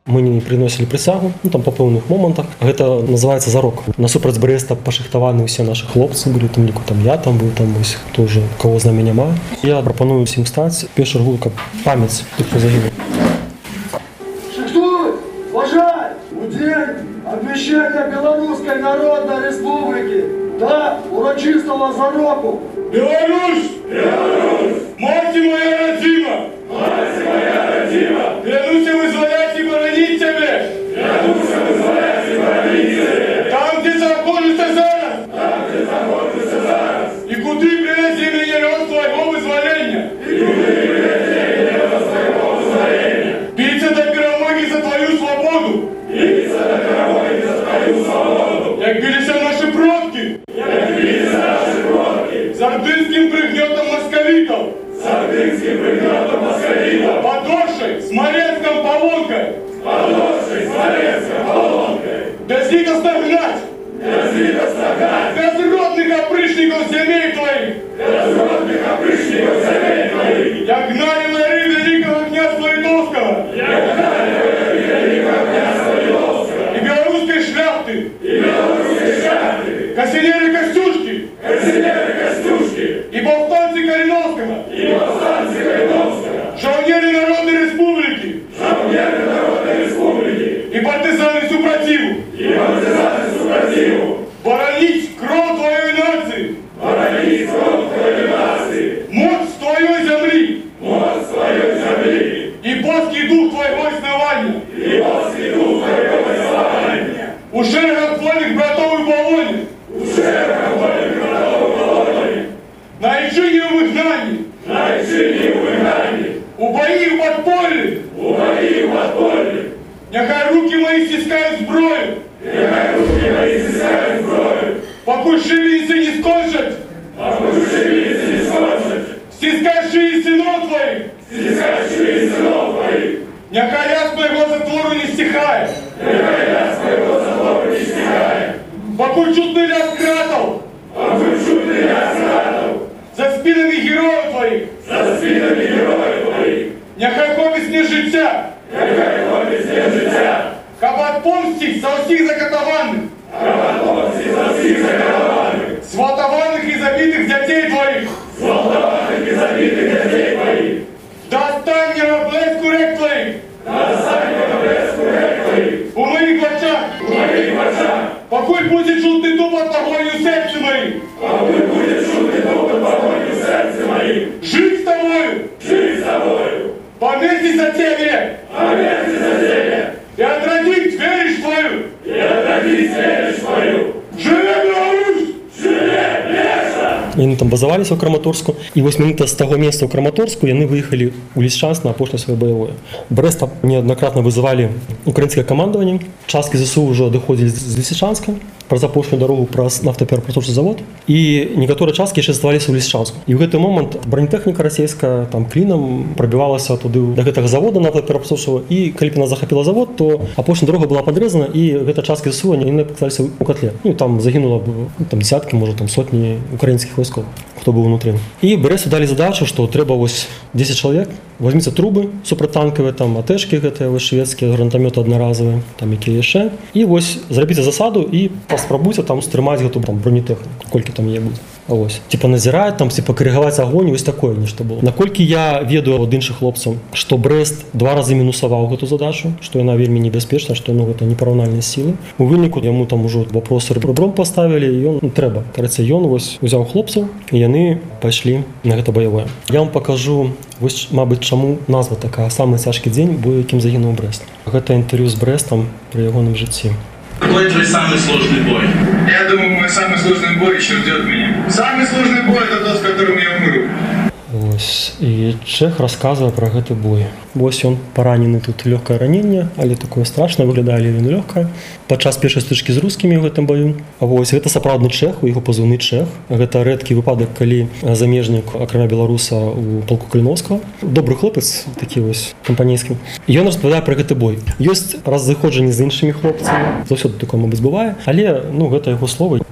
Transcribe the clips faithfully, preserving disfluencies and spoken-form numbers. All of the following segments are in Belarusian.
Мы не приносілі прысягу, ну, там па пэўных момантах. Гэта называецца зарок. Насупраць Брэста пашыхтаваны ўсе нашы хлопцы былі, там ліку там я там быў, там вось хто ўжо каго з намі няма. Я прапаную ўсім стаць першую чаргу, каб памяць тых, хто загінуў. Шахтуй! Вважай! У день обвящення Білоруської Народної Республіки та урочистого зароку. Беларусь! Беларусь! Мать моя родима! Мать моя родима! Клянусь вызволять и боронить тебе! Клянусь вызволять и боронить тебе! Там, где находишься зараз! Там, где находишься зараз! И куды привези меня род твоего вызволения! И куды привези меня род твоего вызволения! Биться до перемоги за твою свободу! Биться до перемоги за твою свободу! Як билися наши предки! Як билися наши предки! За ордынским пригнетом московитов! За ордынским пригнетом московитов! Подошей, Смоленском полонкой! Подошей, Смоленском полонкой! Без них остогнать! Без них остогнать! Безродных опричников земель твоих! Безродных опричников земель твоих! Я гнали лари великого князя Литовского! Я гнали лари великого князя Литовского! И белорусской шляхты! И белорусской шляхты! Кассинеры Костюшки! Кассинеры Костюшки! И повстанцы Калиновского! И повстанцы Калиновского! Жаунеры Народной Республики! Жаунеры Народной Республики! И партизаны супротиву! И партизаны супротиву! Боронить кровь твоей нации! Боронить кровь твоей нации! Мощь твоей земли! Мощь твоей земли! И боский дух твоего основания! И боский дух твоего основания! У шерегов твоих братов и болоне! У шерегов твоих братов и болоне! На Ичине в изгнании! На Ичине в изгнании! У бои в подполье! У бои в подполье! Нехай руки мои стискают зброю! Нехай руки мои стискают зброю! Покуль шевелится не скончат! Покуль шевелится не скончат! Стискай шеи сынов твоих! Стискай шеи сынов твоих! Нехай я с моего затвору не стихает! Нехай я с моего затвору не стихает! Покуль чутный лязг кратов! Покуль чутный лязг кратов! За спинами героев твоих! За спинами героев твоих! Нехай хопить не життя! Нехай хопить не життя! Каб отпомстить за всіх закатованих! Каб отпомстить за всіх закатованих! Сватованих і забитих дітей твоїх! Сватованих і забитих дітей твоїх! До останнього блеску рек твоїх! До останнього блеску рек твоїх! У моїх очах! У моїх очах! Покуль буде чутний тупот погоню серця моїх! Покуль буде чутний тупот погоню серця моїх! Жить з тобою! Жить з тобою! Поместить за тебе! Поместить за тебе! И отродить веришь твою! И отродить веришь твою! Живе Беларусь! Живе Леша! Яны там базаваліся ў Краматорску, і вось менавіта з таго месца ў Краматорску яны выехалі ў Лісчанск на апошняе сваё баявое. Брэста неаднакратна вызывалі украінскае камандаванне, часткі ЗСУ ўжо адыходзілі з Лісічанска праз апошнюю дарогу праз нафтаперапрацоўчы завод, і некаторыя часткі яшчэ заставаліся ў Лісчанску. І ў гэты момант бронетэхніка расійская там клінам прабівалася туды да гэтага завода нафтаперапрацоўчага, і калі б яна захапіла завод, то апошняя дарога была падрэзана, і гэта часткі ЗСУ яны паказаліся ў котле. Ну там загінула б там дзесяткі, можа там сотні украінскіх войскоў, хто быў унутры. І Брэсту далі задачу, што трэба вось дзесяць чалавек, возьміце трубы супрацьтанкавыя, там атэшкі гэтыя вось шведскія, гранатамёты аднаразовыя, там якія яшчэ, і вось зрабіце засаду і паспрабуйце там стрымаць гэту там бронетэхніку, колькі там яе будзе. А вось типа назіраць там, типа карэгаваць агонь, вось такое нешта было. Наколькі я ведаю ад іншых хлопцаў, што Брэст два разы мінусаваў гэту задачу, што яна вельмі небяспечна, што ну гэта непараўнальныя сілы. У выніку яму там ужо вопросы ребром паставілі, і ён ну, трэба. Карацей, ён вось узяў хлопцаў, і яны пайшлі на гэта баявое. Я вам покажу вось, мабыць, чаму назва такая самы цяжкі дзень, бо якім загінуў Брэст. Гэта інтэрв'ю з Брэстам пры ягоным жыцці. Какой твой самый сложный бой? Я думаю, мой самый сложный бой еще ждет меня. Самый сложный бой – это тот, с которым я умру. Вось. І Чэх расказвае пра гэты бой. Вось ён паранены, тут лёгкае раненне, але такое страшнае, выглядае, але ён лёгкае. Падчас першай стычкі з рускімі ў гэтым баю. А вось гэта сапраўдны чэх, у яго пазыўны чэх. Гэта рэдкі выпадак, калі замежнік, акрамя беларуса, у палку Каліновскага. Добры хлопец, такі вось кампанейскі. І ён распавядае пра гэты бой. Ёсць разыходжанні з іншымі хлопцамі, заўсёды такое, мабыць, бывае, але ну гэта яго словы.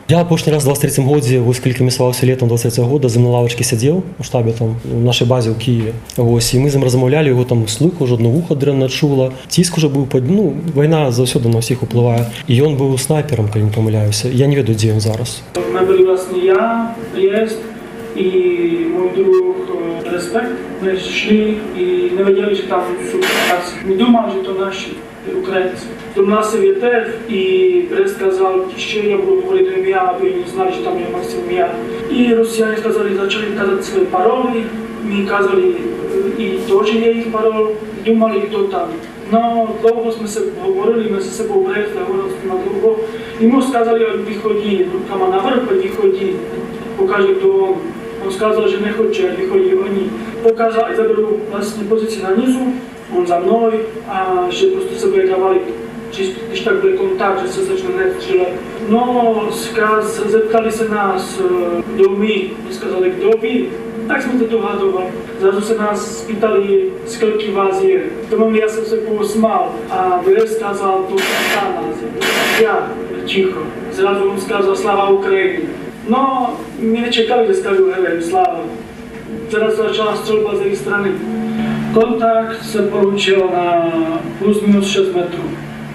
Я апошні раз у двадцать третьем годзе вось кілька месяцаў летом двадцать третьего года з ім на лавачке сядзеў у штабе там у нашай базе ў Киеве. Вось і мы з ім размаўлялі, яго там слых ужо одно вуха дрэнна чула. Ціск уже быў пад, ну, вайна заўсёды на ўсіх уплывае. І ён быў снайпером, калі не памыляюся. Я не ведаю, дзе ён зараз. Ми були власне я, Єст і мій друг Респект. Ми йшли і не виділи, що там нас. Ми думали, що то наші українці. До нас вітер і Брест сказав, що я буду говорити ім'я, аби не знали, що там є Максим ім'я. І росіяни сказали, почали казати свої паролі. Ми казали, і теж є їх пароль. Думали, хто там. No, dlouho jsme se hovorili mezi sebou Brest, hovorili jsme na dlouho. I mu skázali, ať vychodí rukama navrch, ať vychodí, pokaže kdo on. On skázal, že nechodí, ať vychodí oni. Pokazal, ať zaberou vlastně pozici na nizu, on za mnou, a že prostě se bude dávali, když tak bude kontakt, že se začne nestřílet. No, skaz, zeptali se nás, kdo my, skázali, kdo vy. Tak jsme to dohadovali. Zrazu se nás spýtali, z kolky vás je. V tom moment já jsem se pousmál a Brest skázal, to ta nás je. Já, ticho. Zrazu on skázal sláva Ukrajiny. No, my nečekali, že skážu hele, sláva. Teraz začala střelba z jejich strany. Kontakt se poručil na plus minus šest metrů.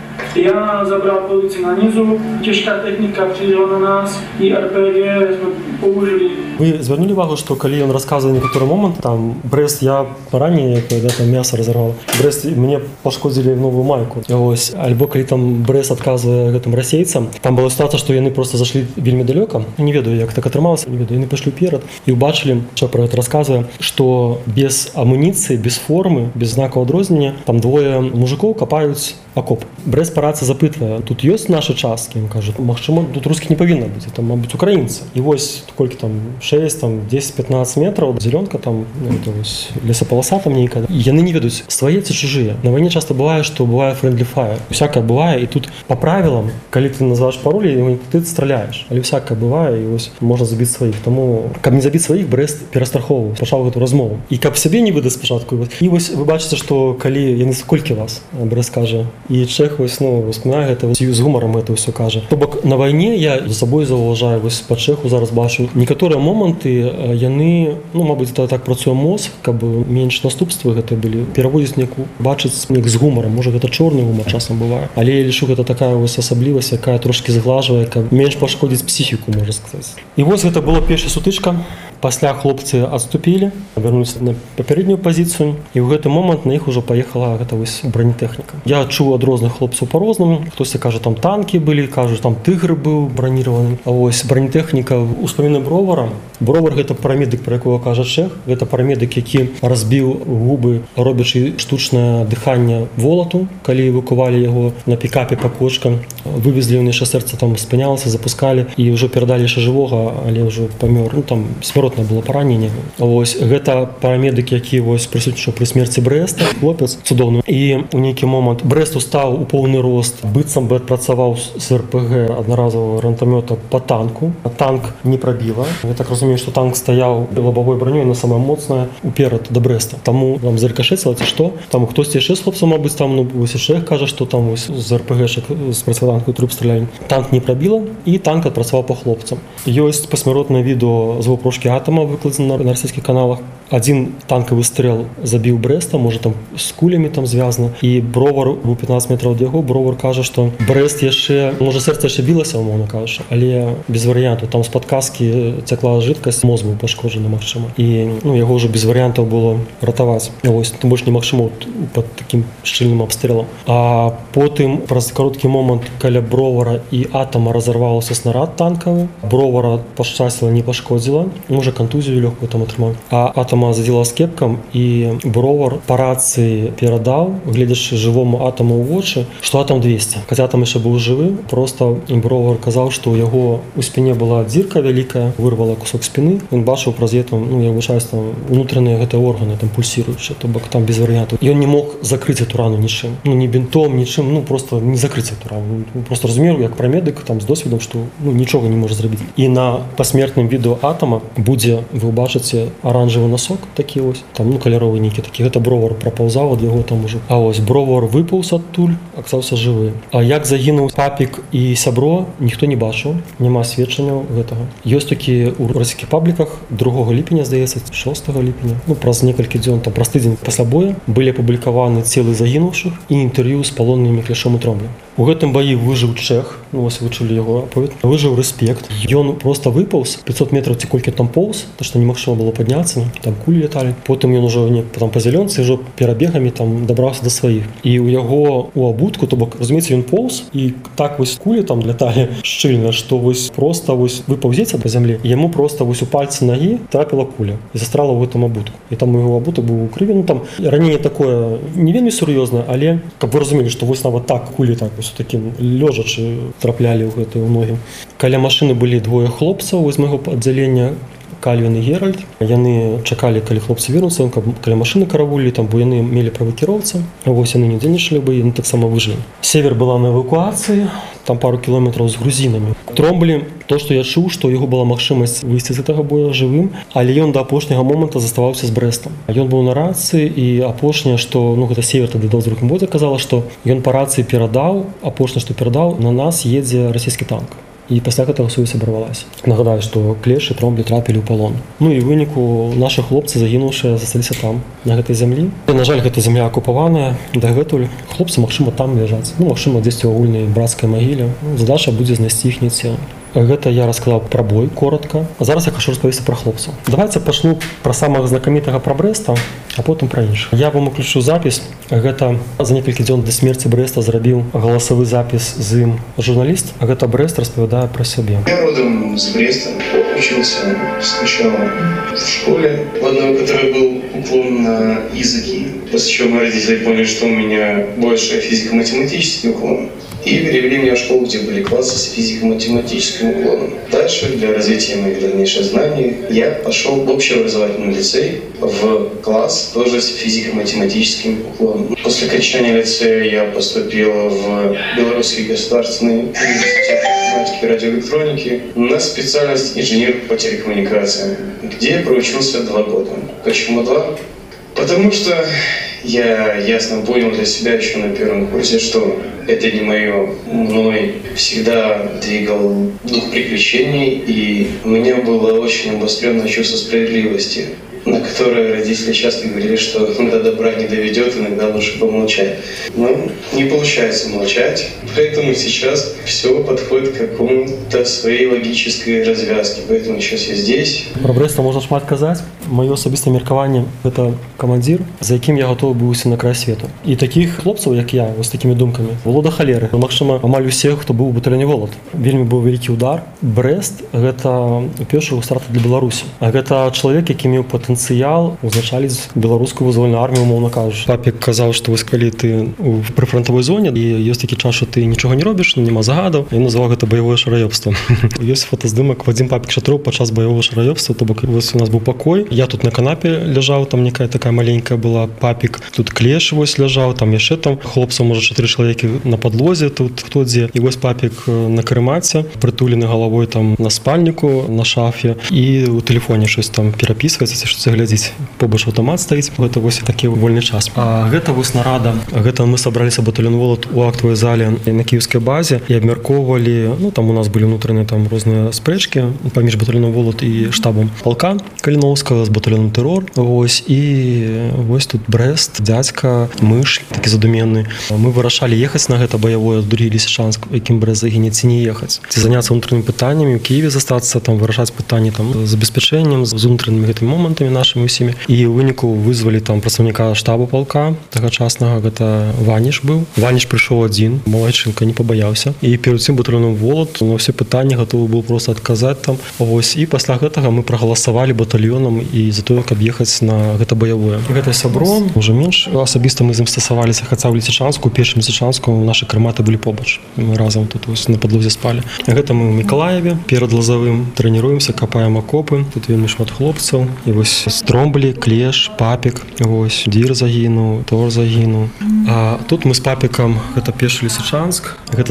Já zabral pozici na nizu, těžká technika přišla na nás i er pé ге jsme použili. Вы звернули увагу, што калі ён расказвае некаторы момант, там Брест, я ранее якое, да, там мяса разарвал. Брест мне пашкодзілі новую майку. Ось, альбо калі там Брест адказвае гэтым расейцам, там была ситуація, што яны просто зашлі вельмі далёка. Не ведаю, як так атрымалася, не ведаю, яны пайшлі ўперад і ўбачылі, што пра гэта расказвае, што без амуніцыі, без формы, без знакаў адрознення, там двое мужикоў капаюць акоп. Брест па рацы запытвае, тут ёсць нашы часткі, ён кажа, магчыма, тут рускіх не павінна быць, там, мабыць, украінцы. І вось колькі там шесть, там, десять-пятнадцать метров, зеленка там, это вось, лесополоса там нейкая. Яны не ведаюць, свае ці чужыя. На вайне часто бывае, што бывае friendly fire. Всякае бывае, і тут по правилам, калі ты называеш паролі, ты страляеш. Але всякае бывае, і вось можна забіць сваіх. Таму, каб не забіць сваіх, Брест перастрахоўваў, пачаў гэту размову. І каб сябе не выдаць спачатку. І вось вы бачыце, што калі яны сколькі вас, Брест кажа, і Чэх вось, ну, успамінае гэта, вось, з гумаром гэта ўсё кажа. То бок на вайне я за сабой заўважаю, вось па Чэху зараз бачу, некаторыя моманты яны, ну, мабыць, это так працуе мозг, каб менш наступствы гэта былі, пераводзіць неку, бачыць нек з гумаром, можа гэта чорны гумар часам бывае, але я лічу, гэта такая вось асаблівасць, якая трошки зглажвае, каб менш пашкодзіць псіхіку, можна сказаць. І вось гэта была першая сутычка. Пасля хлопцы адступілі, вярнуліся на папярэднюю пазіцыю, і ў гэты момант на іх ужо паехала гэта вось бронетэхніка. Я чуў ад розных хлопцаў па-рознаму, хтосьці кажа, там танкі былі, кажуць, там тыгр быў браніраваны. А вось бронетэхніка успаміны Бровара. Бровар гэта парамедык, пра якога кажа Чэх, гэта парамедык, які разбіў губы, робячы штучнае дыханне волату, калі эвакувалі яго на пікапе па кочкам, вывезлі, яны яшчэ сэрца там спынялася, запускалі і ўжо перадалі яшчэ жывога, але ўжо памёр, ну там смяротнае было параненне. Вось гэта парамедык, які вось прысутнічаў пры смерці Брэста, хлопец цудоўны. І ў нейкі момант Брэст устаў у поўны рост, быццам бы адпрацаваў з эр пэ гэ аднаразового гранатамёта па танку. Танк не прабіла. Я так разумею, што танк стаяў лабавой бранёй, на самая моцная уперад да Брэста. Таму вам зарыкашэціла ці што? Там хтосьці яшчэ з хлопцаў, мабыць, там, ну, вось яшчэ кажа, што там вось з эр пэ гэшак з працаванкой труб стралялі. Танк не прабіла, і танк адпрацаваў па хлопцам. Ёсць пасмяротнае відэо з вопрошкі атама, выкладзена на расійскіх каналах. Адзін танкавы стрэл забіў Брэста, можа там з кулямі там звязана, і Бровар быў пятнадцать метраў ад яго. Бровар кажа, што Брэст яшчэ, можа сэрца яшчэ білася, умоўна кажучы, але без варыянту. Там з-пад каскі цякла жидкасць, мозг быў пашкоджаны, магчыма. І, ну, яго ўжо без варыянтаў было ратаваць. Вось, тым больш немагчыма пад такім шчыльным абстрэлам. А потым, праз кароткі момант, каля Бровара і атама разарваўся снарад танкавы. Бровара пашчасціла, не пашкодзіла, можа кантузію лёгкую там атрымаў. А атама задзела скепкам, і Бровар па рацыі перадаў, гледзячы жывому атаму ў вочы, што атам двесце. Хаця атам яшчэ быў жывы, просто Бровар казаў, што ў яго у спіне была дзірка вялікая, вырвала кусок спіны. Ён бачыў праз эту, ну, я выбачаюсь, там унутраныя гэтыя органы там пульсіруючыя, то бок там без варыянту. Ён не мог закрыць эту рану нічым. Ну, не бінтом, нічым, ну, просто не закрыць эту рану. Просто разумею, як парамедык там з досведам, што, ну, нічога не можа зрабіць. І на пасмертным відэо атама будзе, вы ўбачыце, аранжавы носок кусок такі вось, там ну каляровы нейкі такі. Гэта бровар прапаўзаў ад яго там ужо. А вось бровар выпаўз адтуль, астаўся жывы. А як загінуў папік і сябро, ніхто не бачыў, няма сведчанняў гэтага. Ёсць такі ў расійскіх пабліках другога ліпеня, здаецца, шостага ліпеня, ну праз некалькі дзён, там праз тыдзень пасля боя былі апублікаваны целы загінуўшых і інтэрв'ю з палоннымі Кляшом і Тромлем. У гэтым баі выжыў чэх, ну вось вы чулі яго аповед, выжыў Рэспект. Ён просто выпаўз пятьсот метраў ці колькі там поўз, то што немагчыма было падняцца, там кулі леталі. Потым ён ужо не там па зялёнцы ўжо перабегамі там дабраўся да сваіх. І ў яго у абутку, то бок, разумееце, ён поўз і так вось кулі там леталі шчыльна, што вось просто вось вы паўзеце па зямлі, і яму просто вось у пальцы нагі трапіла куля і застряла ў гэтым абутку. І там у яго абутак быў у крыві, ну там раненне такое не вельмі сур'ёзнае, але каб вы разумелі, што вось нават так кулі так вось такім лёжачы траплялі ў гэтыя ногі. Каля машыны былі двое хлопцаў з майго аддзялення, Кальвін і Геральд. Яны чакалі, калі хлопцы вернуцца, каб каля машыны каравулі, там, бо яны мелі правы кіроўца. Вось яны не дзейнічалі бы, яны таксама выжылі. Север была на эвакуацыі, там пару кіламетраў з грузінамі. Тромблі, то, што я чуў, што ў яго была магчымасць выйсці з гэтага боя жывым, але ён да апошняга моманта заставаўся з Брэстам. Ён быў на рацыі, і апошняе, што, ну, гэта Север тады даў з другім бодзе, казала, што ён па рацыі перадаў, апошняе, што перадаў, на нас едзе расійскі танк. І пасля гэтага сувязь абарвалася. Нагадаю, што Клеш і Тромблі трапілі ў палон. Ну і ў выніку нашы хлопцы, загінуўшыя, засталіся там, на гэтай зямлі. І, на жаль, гэта зямля акупаваная, дагэтуль хлопцы, магчыма, там ляжаць. Ну, магчыма, дзесьці ў агульнай брацкай магіле. Ну, задача будзе знайсці іхнія целы. Гэта я расказаў пра бой коротка. А зараз я хачу распавесці пра хлопцаў. Давайце пачну пра самага знакамітага пра Брэста, а потым пра іншых. Я вам уключу запіс. Гэта за некалькі дзён да смерці Брэста зрабіў галасавы запіс з ім журналіст. А гэта Брэст распавядае пра сябе. Я родом з Бреста. Учился сначала в школе, в одной, в которой был уклон на языки. После чего мои родители поняли, что у меня больше физико-математический уклон. И перевели меня в школу, где были классы с физико-математическим уклоном. Дальше, для развития моих дальнейших знаний, я пошел в общеобразовательный лицей, в класс тоже с физико-математическим уклоном. После окончания лицея я поступил в Белорусский государственный университет математики и радиоэлектроники на специальность инженер по телекоммуникациям, где я проучился два года. Почему два? Потому что я ясно понял для себя еще на первом курсе, что это не мое. Мной всегда двигал дух приключений, и у меня было очень обостренное чувство справедливости, на которое родители часто говорили, что до добра не доведет, иногда лучше помолчать. Но не получается молчать, поэтому сейчас все подходит к какому-то своей логической развязке. Поэтому сейчас я здесь. Про Брэста можна шмат казаць. Маё асабістае меркаванне – гэта камандзір, за якім я гатовы быў ісці на край свету. І такіх хлопцаў, як я, з такімі думкамі, было да халеры. Магчыма, амаль усе, хто быў у батальёне «Голад». Вельмі быў вялікі ўдар. Брэст – гэта першы старт для Беларусі. А гэта чалавек, які меў патэнцыял узначаліць беларускую вызвольную армію, умоўна кажучы. Папік казаў, што вось калі ты у прыфронтавой зоне і ёсць такі час, што ты нічога не робіш, няма загадаў, ён называў гэта баявое шараёбства. Ёсць фотаздымак Вадзім Папік Шатроў падчас баявога шараёбства, то бок вось у нас быў пакой. Я тут на канапе ляжаў, там некая такая маленькая была, Папік, тут Клеш вось ляжаў, там яшчэ там хлопцаў, можа, чатыры чалавекі на падлозе, тут хто дзе. І вось Папік на карэмаце, прытулены галавой там на спальніку, на шафе, і ў тэлефоне щось там перапісваецца, ці што глядзіць. Побач аўтамат стаіць, гэта вось такі вольны час. А гэта вось нарада, гэта мы сабраліся батальён «Волат» у актавай зале на кіеўскай базе і абмяркоўвалі, ну там у нас былі ўнутраныя там розныя спрэчкі паміж батальёнам «Волат» і штабам палка Каліноўскага з батальёнам «Тэрор». Вось, і вось тут Брэст, дзядзька, мыш, такі задуменны. Мы вырашалі ехаць на гэта баявое, другі Лісічанск, якім Брэст загіне, ці не ехаць. Ці заняцца ўнутранымі пытаннямі, у Кіеве застацца, там вырашаць пытанні там забеспячэннем, з унутранымі гэтымі момантамі нашымі усімі. І ў выніку вызвалі там прадстаўніка штабу палка тагачаснага, гэта Ваніш быў. Ваніш прыйшоў адзін, малайчынка, не пабаяўся. І перад цим батальёнам «Волат» на ўсе пытанні гатовы быў проста адказаць там. Вось, і пасля гэтага мы прагаласавалі батальёнам і за тое, каб ехаць на гэта баявое. Гэта сябро, уже менш асабіста мы з ім стасаваліся, хаця ў Лісічанску, у першым Лісічанску нашы крыматы былі побач. Мы разам тут вось на падлозе спалі. Гэта мы ў Мікалаеве перад Лазавым трэніруемся, капаем акопы. Тут вельмі шмат хлопцаў. І вось Тромблі, Клеш, Папік, вось Дір загінуў, Тор загінуў. А тут мы з Папікам, гэта першы Лісічанск. Гэта, здаецца, ён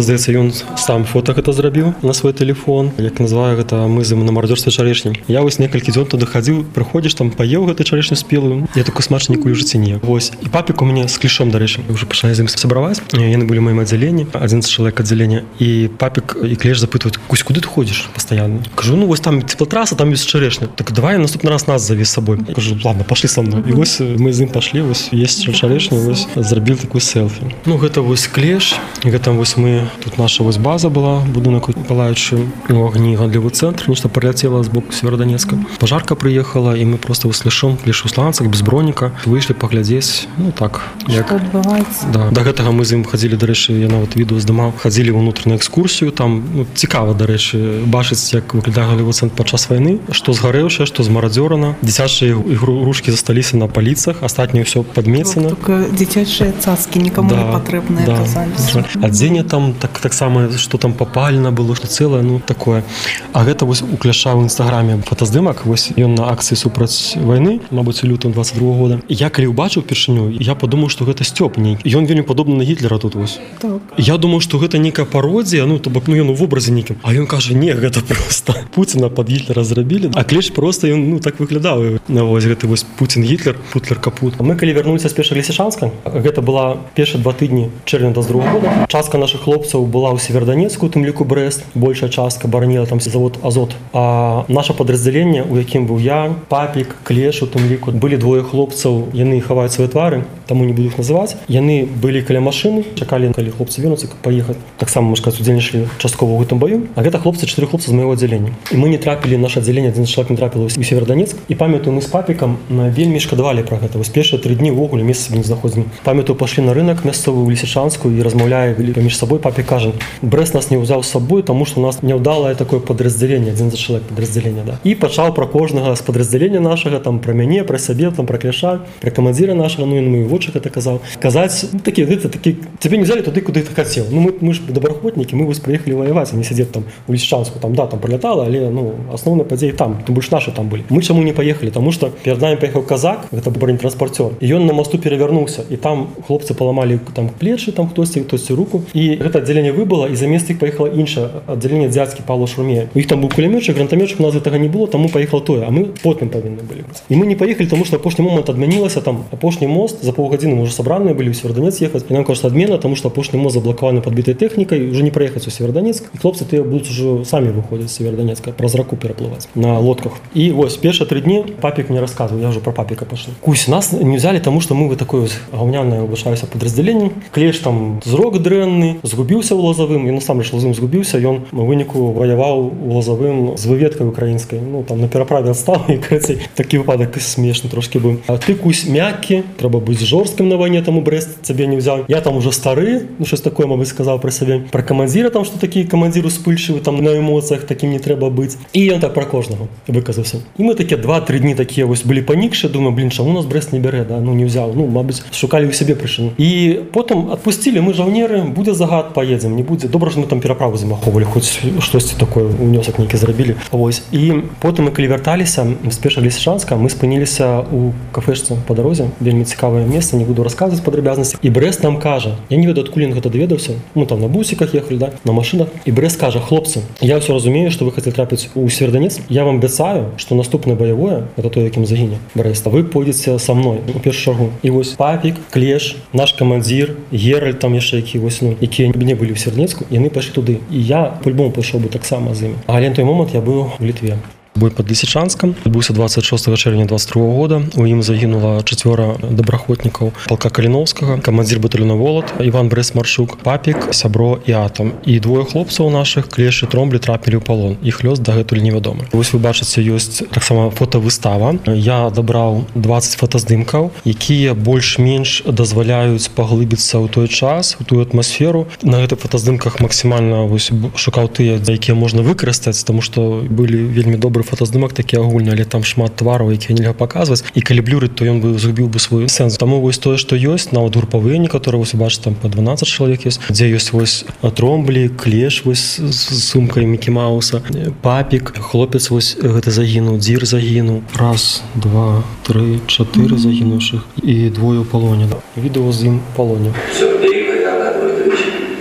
ён сам фота гэта зрабіў на свой телефон, як называю гэта мы з ім на мародзёрстве чарэшні. Я вось некалькі дзён туды хадзіў, прыходзіш там паеў гэту чарэшню спелую, я такой смачніку ў жыцці не. Вось і папік у мяне з клішом, дарэчы, ўжо пачалі з ім сабраваць. Яны былі ў маім аддзяленні, адзінаццаць чалавек аддзялення, і папік і клеш запытваюць: "Кусь, куды ты ходзіш пастаянна?" Кажу: "Ну вось там теплотраса, там ёсць чарэшня". Так давай наступны раз нас заві з сабой. Я кажу: "Ладно, пашлі са мной". І вось мы з ім пашлі, вось есці чарэшню, вось зрабіў такую селфі. Ну гэта вось клеш, гэта вось мы, тут наша вось база была, будынак палаючы у агні, гандлёвы цэнтр, нешта прыляцела з боку Северодонецка. Пажарка прыехала, і мы просто вось клешом, клеш у сланцах, без броніка, выйшлі паглядзець, ну так, як... Што адбываецца? Да. Да гэтага мы з ім хадзілі, дарэчы, я нават відэо здымаў, хадзілі ў унутраную экскурсію, там, ну, цікава, дарэчы, бачыць, як выглядае гандлёвы цэнтр падчас вайны, што згарэўшае, што змарадзёрана. Дзіцячыя ігрушкі засталіся на паліцах, астатняе ўсё падмецена. Только дзіцячыя цацкі нікому Да, не патрэбныя да. аказаліся. Адзенне там так таксама, што там папалена было, што цэлае, ну такое. А гэта вось у кляша ў інстаграме фотаздымак, вось ён на акцыі супраць вайны, мабыць, у лютым двадцать другого года. І я калі ўбачыў упершыню, я падумаў, што гэта Сцёп нейкі. Ён вельмі падобны на Гітлера тут вось. Так. Я думаў, што гэта нейкая пародія, ну то бок, ну ён у вобразе нейкім. А ён кажа: "Не, гэта просто Пуціна пад Гітлера зрабілі". А клеш просто ён, ну так выглядаў. Ну вось гэты вось Пуцін Гітлер, Путлер капут. Мы калі вярнуліся з першага Лісічанска, гэта была першыя два тыдні чэрвеня двадцать другого года. Частка нашых хлопцаў была ў Северодонецку, у тым ліку Брэст, большая частка бараніла там завод Азот. А наша падраздзяленне, у якім быў я, папік, клеш, у тым ліку былі двое хлопцаў, яны хаваюць свае твары, таму не буду іх называць. Яны былі каля машыны, чакалі, калі хлопцы вернуцца, каб паехаць. Таксама, можна сказаць, удзельнічалі часткова ў гэтым баю. А гэта хлопцы, чатыры хлопцы з майго аддзялення. І мы не трапілі, наше аддзяленне, адзін чалавек не трапіла ў Северодонецк. І памятаю, мы з папікам вельмі шкадавалі пра гэта. Вось першыя тры дні ўвогуле месца сабе не знаходзілі. Памятаю, пашлі на рынок мясцовы ў Лісічанску і размаўляе паміж сабой. Папік кажа: "Брэст нас не ўзяў з сабой, таму што у нас няўдалае такое падраздзяленне, адзін за чалавек падраздзялення, да". І пачаў пра кожнага з падраздзялення нашага, там пра мяне, пра сябе, там пра кляша, пра камандзіра нашага, ну ён мой вочы гэта казаў. Казаць, ну такі, гэта такі, цябе не взяли туды, куды ты хацеў. Ну мы, мы ж добраахвотнікі, мы вось прыехалі ваяваць, а не сядзець там у Лісічанску, там да, там прылятала, але ну асноўныя падзеі там, тым больш нашы там былі. Мы чаму не паехалі? Таму што перад намі паехаў казак, гэта бронетранспартёр, і ён на масту перавярнуўся, і там хлопцы паламалі там плечы, там хтосьці, хтосьці руку, і гэта аддзяленне выбыла, і замест іх паехала іншае аддзяленне дзядзькі Павла Шурмея. У іх там быў кулямётчык, гранатамётчык, у нас гэтага не было, таму паехала тое, а мы потым павінны былі. І мы не паехалі, таму што апошні момант адмянілася, там апошні мост за паўгадзіны мы ўжо сабраныя былі ў Северодонецк ехаць, і нам кажуць адмена, таму што апошні мост заблакаваны падбітай тэхнікай, уже не праехаць у Северодонецк, і хлопцы тыя будуць ужо самі выходзіць з Северодонецка, праз раку пераплываць на лодках. І вось першыя тры дні папік мне расказваў, я ўжо пра папіка пашлі. Кусь, нас не взяли, таму што мы вы такое гаўняное выбачаюся падраздзяленне. Клеш там зрок дрэнны, згубіўся ў Лозавым, і насамрэч Лозавым згубіўся, ён у выніку ваяваў у Лозавым з выведкай украінскай. Ну там на пераправе адстаў, і крыцей такі выпадак смешны трошкі быў. А ты, Кусь, мяккі, трэба быць жорсткім на вайне, таму Брэст цябе не ўзяў. Я там уже стары, ну щось такое, мабыць, сказаў пра сябе. Пра камандзіра там, што такі камандзір успыльчывы, там на эмоцыях такім не трэба быць. І ён так пра кожнага выказаўся. І мы такія два-тры дні такія вось былі панікшы, думаю, блін, чаму нас Брэст не бярэ, да? Ну не ўзяў. Ну, мабыць, шукалі ў сябе прычыну. І потым адпусцілі, мы жаўнеры, будзе загад, паедзем, не будзе. Добра, што мы там пераправу замахоўвалі, хоць штосьці такое, унёсак нейкі зрабілі. Вось. І потым мы калі вярталіся з першага Лісічанска, мы спыніліся ў кафешцы па дарозе, вельмі цікавае месца, не буду расказваць падрабязнасці. І Брэст нам кажа, я не ведаю, адкуль ён гэта даведаўся, мы там на бусіках ехалі, да, на машинах. І Брэст кажа: "Хлопцы, я ўсё разумею, што вы хацелі трапіць у Северодонецк. Я вам абяцаю, што наступнае баявое, гэта тое, якім загіне Брэст, вы пойдзеце са мной у першую чаргу". І вось папік, клеш, наш камандзір, Геральд там яшчэ які вось, ну, якія не былі ў Северодонецку, яны пайшлі туды. І я по-любому пайшоў бы таксама з імі. Але на той момант я быў у Літве. Бой пад Лісічанскам адбыўся двадцать шостого чэрвеня двадцать другого года. У ім загінула чацвёра добраахвотнікаў палка Каліновскага, камандзір батальёна Волат, Іван Брэст-Маршук, папік, сябро і атам. І двое хлопцаў нашых, клеш і тромблі, трапілі ў палон. Іх лёс дагэтуль невядомы. Вось вы бачыце, ёсць таксама фотавыстава. Я дабраў двадцать фотаздымкаў, якія больш-менш дазваляюць паглыбіцца ў той час, у тую атмасферу. На гэтых фотаздымках максімальна вось шукаў тыя, якія можна выкарыстаць, таму што былі вельмі добрыя фотаздымак такі агульны, але там шмат твараў, якія нельга паказваць, і калі блюрыць, то ён бы згубіў бы свой сэнс. Таму вось тое, што ёсць, нават групавыя некаторыя, вось бачыце, там па дванаццаць чалавек ёсць, дзе ёсць вось тромблі, клеш вось з сумкай Мікі Мауса, папік, хлопец вось гэта загінуў, дзір загінуў, раз, два, тры, чатыры загінуўшых і двое ў палоне. Відэо з ім у палоне. Сергей Иванович,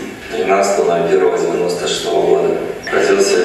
тринадцатого ноль первого девяносто шестого года. Родился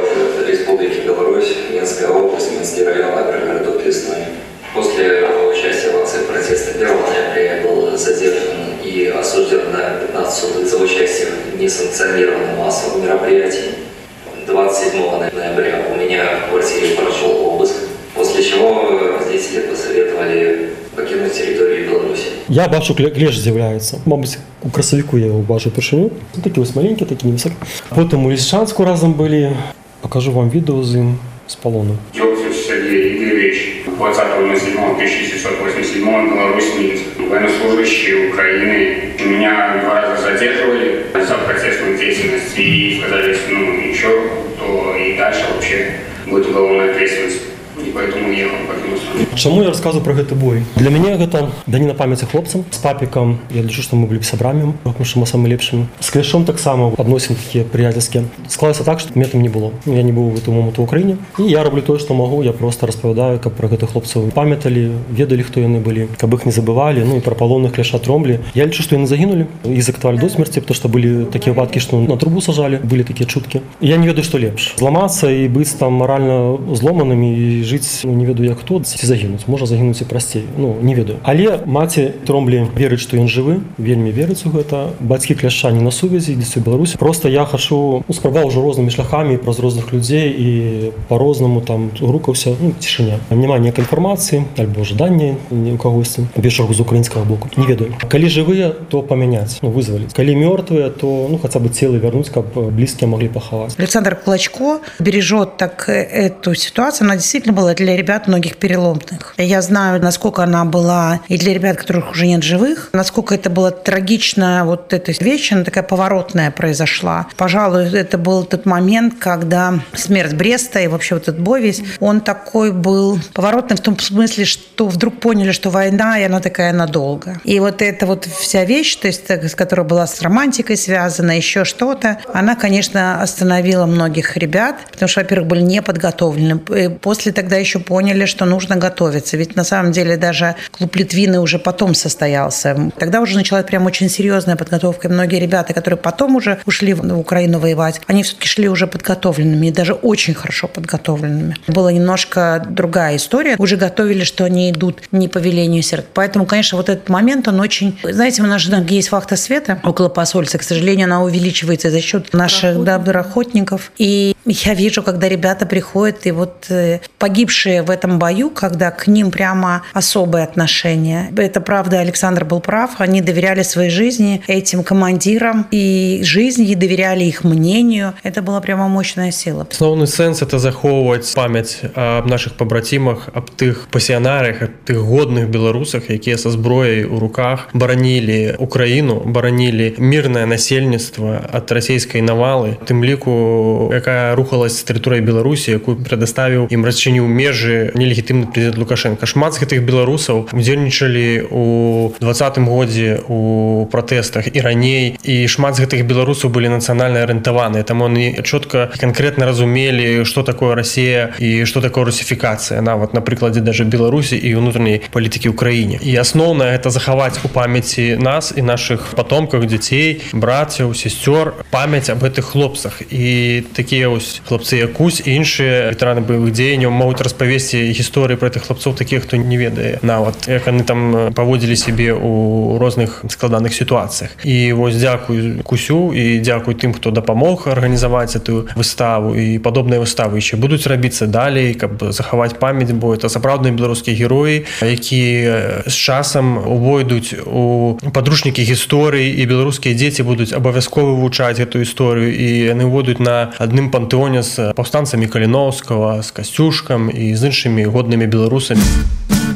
в Республике Беларусь, Минская область, Минский район, агрогородок Лесной. После участия в акции протеста первого ноября я был задержан и осужден на пятнадцать суток за участие в несанкционированном массовом мероприятии. двадцать седьмого ноября у меня в квартире прошел обыск, после чего родители посоветовали покинуть территорию Беларуси. Я бачу, клеш з'являється. Мабуть, у красовику я його бачу першиню. Такі ось маленькі, такі невисокі. Потім у Лисичанську разом були. Покажу вам відео з ним, з полону. Елцев Сергей Игоревич, двадцатого седьмого тысяча девятьсот восемьдесят седьмого, Беларусь, Минск. Военнослужащие Украины. Меня два раза задерживали за протестную деятельность и сказали, что ну ничего, то и дальше вообще будет уголовная ответственность. І поэтому ехал по Киеву. Чому я розказую про гэты бой? Для мяне гэта даніна памяці хлопцам. З папікам я лічу, што мы былі сябрамі, тому што мы самы лепшымі. З Клешом таксама адносін такія прыяцельскія. Склалася так, што мне там не было. Я не быў в гэтым моманту ў Украіне. І я раблю тое, што магу, я проста распавядаю, каб пра гэтых хлопцаў памяталі, ведалі, хто яны былі, каб іх не забывалі, ну і пра палонных Клеша Тромблі. Я лічу, што яны загінулі, іх закатавалі до смерці, потому што былі такія выпадкі, што на трубу сажалі, былі такія чуткі. Я не ведаю, што лепш. Зламацца і быць там маральна зломанымі і жыць, ну, не ведаю як хто, ці загінуць. Можа загінуць і прасцей. Ну, не ведаю. Але маці Тромблі верыць, што ён жывы, вельмі верыць у гэта. Бацькі Кляша не на сувязі, дзеці ў Беларусі. Проста я хачу, ну, спрабаваў ужо рознымі шляхамі праз розных людзей і па-рознаму там грукаўся, ну, цішыня. Няма ніякай інфармацыі, альбо жадання ні ў кагосьці. Вечарку з украінскага боку. Не ведаю. Калі жывыя, то памяняць, ну, вызваліць. Калі мёртвыя, то, ну, хаця бы целы вярнуць, каб блізкія маглі пахаваць. Александр Клочко бережет так эту ситуацию. Она действительно была для ребят многих переломных. Я знаю, насколько она была и для ребят, которых уже нет живых, насколько это была трагичная вот эта вещь, она такая поворотная произошла. Пожалуй, это был тот момент, когда смерть Бреста и вообще вот этот бой весь, он такой был поворотный в том смысле, что вдруг поняли, что война, и она такая надолго. И вот эта вот вся вещь, то есть, с которой была с романтикой связана, еще что-то, она, конечно, остановила многих ребят, потому что, во-первых, были не подготовлены. И после тогда еще поняли, что нужно готовиться. Ведь на самом деле даже клуб Литвины уже потом состоялся. Тогда уже началась прям очень серьезная подготовка. И многие ребята, которые потом уже ушли в Украину воевать, они все-таки шли уже подготовленными, и даже очень хорошо подготовленными. Была немножко другая история. Уже готовили, что они идут не по велению сердца. Поэтому, конечно, вот этот момент, он очень... Знаете, у нас же есть вахта света около посольства. К сожалению, она увеличивается за счет наших доброохотников. И я вижу, когда ребята приходят, и вот погибшие в этом бою, когда к ним прямо особое отношение. Это правда, Александр был прав. Они доверяли своей жизни этим командирам и жизни, и доверяли их мнению. Это была прямо мощная сила. Основний сенс – це заховувати пам'ять об наших побратимах, об тих пасіонарах, об тих годних білорусах, які зі зброєю у руках боронили Україну, боронили мирне насельництво від російської навали, тим ліку, яка рухалась з території Білорусі, яку предоставив їм розчинив межі нелегітимний президент Лукашенко. Шмат з гэтых беларусаў удзельнічалі у двадцатым годзе у пратэстах і раней, і шмат з гэтых беларусаў былі нацыянальна арыентаваныя, таму они чётка і канкрэтна разумелі, што такое Расія і што такое русіфікацыя, нават на прыкладзе даже Беларусі і ўнутранай палітыкі ў краіне. І асноўнае гэта захаваць у памяці нас і нашых патомках, дзяцей, братцяў, сесцёр памяць аб гэтых хлопцах. І такія ось хлопцы як Кусь і іншыя ветэраны баявых дзеянняў могуць распавесці гісторыі пра гэтых хлопцоў, такіх, хто не ведае нават, як яны там паводзілі сябе ў розных складаных сітуацыях. І вось дзякуй Кусю і дзякуй тым, хто дапамог арганізаваць эту выставу, і падобныя выставы яшчэ будуць рабіцца далей, каб захаваць памяць, бо это сапраўдныя беларускія героі, якія з часам увойдуць у падручнікі гісторыі, і беларускія дзеці будуць абавязкова вывучаць гэту гісторыю, і яны ўвойдуць на адным пантэоне з паўстанцамі Каліноўскага, з Касцюшкам і з іншымі годнымі беларусамі.